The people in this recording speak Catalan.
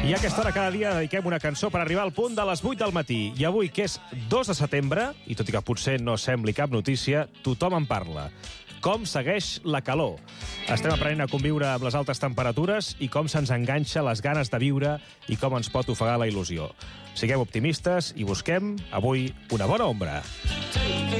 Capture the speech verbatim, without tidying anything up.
I a aquesta hora cada dia dediquem una cançó per arribar al punt de les vuit del matí. I avui, que és dos de setembre, i tot i que potser no sembli cap notícia, tothom en parla. Com segueix la calor? Estem aprenent a conviure amb les altes temperatures i com se'ns enganxa les ganes de viure i com ens pot ofegar la il·lusió. Siguem optimistes i busquem, avui, una bona ombra.